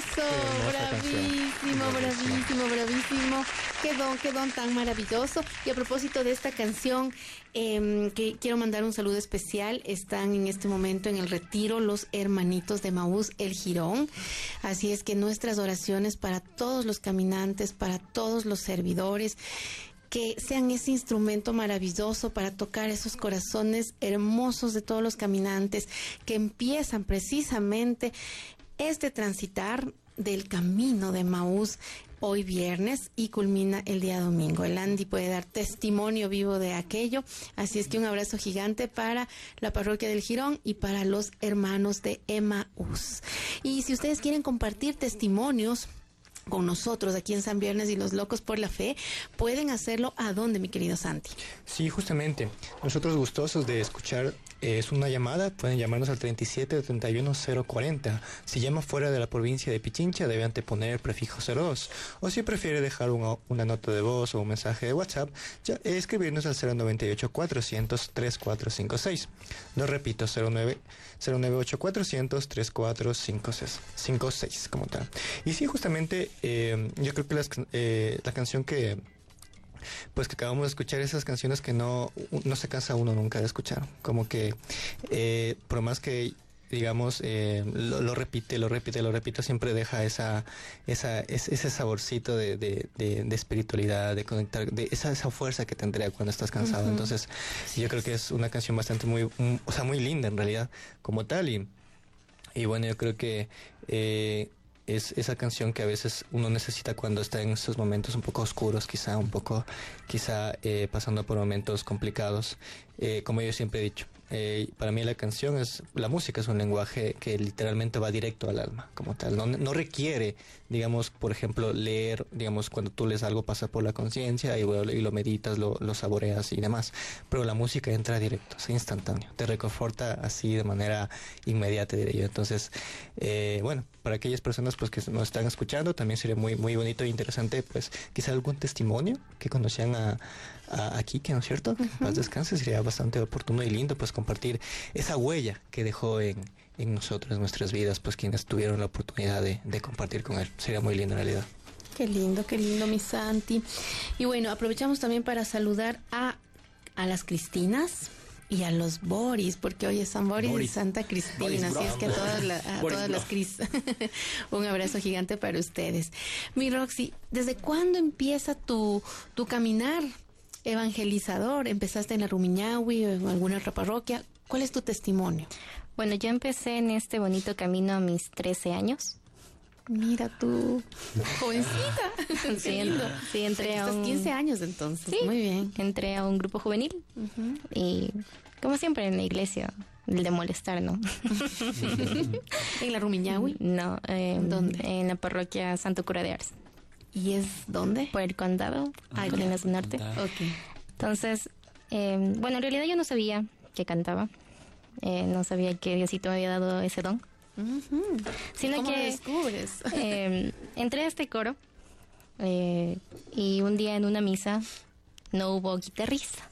Bravísimo. Qué don tan maravilloso. Y a propósito de esta canción, que quiero mandar un saludo especial. Están en este momento en el retiro los hermanitos de Emaús El Jirón. Así es que nuestras oraciones para todos los caminantes, para todos los servidores, que sean ese instrumento maravilloso para tocar esos corazones hermosos de todos los caminantes que empiezan precisamente este transitar del camino de Emaús hoy viernes y culmina el día domingo. El Andy puede dar testimonio vivo de aquello, así es que un abrazo gigante para la parroquia del Jirón y para los hermanos de Emaús. Y si ustedes quieren compartir testimonios con nosotros aquí en San Viernes y los Locos por la Fe, pueden hacerlo ¿a dónde, mi querido Santi? Sí, justamente, nosotros gustosos de escuchar, es una llamada, pueden llamarnos al 37-31-040. Si llama fuera de la provincia de Pichincha, debe anteponer el prefijo 02, o si prefiere dejar una nota de voz o un mensaje de WhatsApp, escribirnos al 098-400-3456. Lo repito, 098-400-3456 como tal. Y sí, justamente, yo creo que la canción que acabamos de escuchar, esas canciones que no se cansa uno nunca de escuchar, como que por más que digamos lo repite, siempre deja ese saborcito de espiritualidad, de conectar, de esa fuerza que te entrega cuando estás cansado. Uh-huh. Entonces yo creo que es una canción bastante muy linda en realidad como tal, y bueno, yo creo que es esa canción que a veces uno necesita cuando está en esos momentos un poco oscuros, quizá pasando por momentos complicados. Como yo siempre he dicho, para mí la música es un lenguaje que literalmente va directo al alma, como tal. No requiere, digamos, por ejemplo, leer, digamos, cuando tú lees algo pasa por la conciencia y lo meditas, lo saboreas y demás. Pero la música entra directo, es instantáneo, te reconforta así de manera inmediata, diré yo. Entonces, bueno, para aquellas personas pues que nos están escuchando, también sería muy, muy bonito e interesante, pues, quizá algún testimonio que conocían a Quique, ¿no es cierto? Que en paz descanse, sería bastante oportuno y lindo, pues, compartir esa huella que dejó en nosotros, en nuestras vidas, pues, quienes tuvieron la oportunidad de compartir con él. Sería muy lindo en realidad. Qué lindo, mi Santi. Y bueno, aprovechamos también para saludar a las Cristinas y a los Boris, porque hoy es San Boris y Santa Cristina, así es que a todas las Cris, un abrazo gigante para ustedes. Mi Roxy, ¿desde cuándo empieza tu caminar evangelizador? ¿Empezaste en la Rumiñahui o en alguna otra parroquia? ¿Cuál es tu testimonio? Bueno, yo empecé en este bonito camino a mis 13 años. Mira tú, jovencita. Sí, entré a 15 años entonces. Sí, muy bien. Entré a un grupo juvenil y, como siempre, en la iglesia, el de molestar, ¿no? ¿En la Rumiñahui? No, ¿dónde? En la parroquia Santo Cura de Ars. ¿Y es dónde? Por el condado, Colinas del Norte. Okay. Entonces, bueno, en realidad yo no sabía que cantaba. No sabía que Diosito me había dado ese don. Uh-huh. Sino ¿Cómo que lo descubres? Entré a este coro y un día en una misa no hubo guitarrista.